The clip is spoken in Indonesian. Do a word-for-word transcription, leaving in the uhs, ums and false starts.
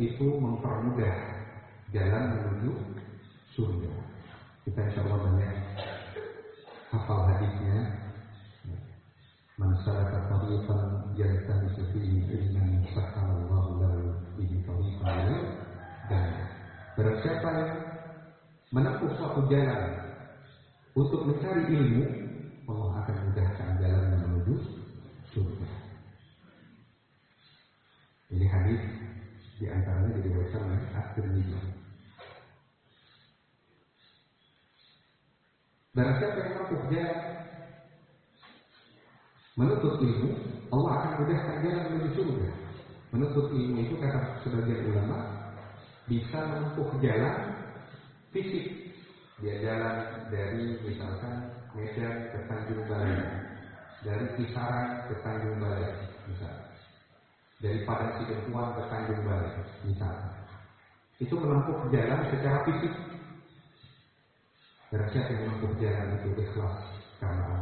itu mempermudah jalan menuju surga. Kita insya Allah banyak hafal hadisnya. Man salaka tariqan yaltamisu fihi ilman sahhalallahu lahu bihi tariqan dan barang siapa yang menempuh suatu jalan untuk mencari ilmu, Allah akan mudahkan jalan menuju surga. Ini hadis di antaranya diriwayatkan oleh At-Tirmidzi. Barang siapa yang menempuh jalan menuntut ilmu, Allah akan mudahkan jalan menuju surga. Menuntut ilmu itu kata sebagian ulama bisa menempuh jalan fisik. Dia jalan dari misalkan Medan ke Tanjung Balai, dari Kisaran ke Tanjung Balai, misalnya dari Padang Sidempuan ke Tanjung Balai, misalnya itu menempuh jalan secara fisik. Barang siapa yang menempuh jalan itu ikhlas karena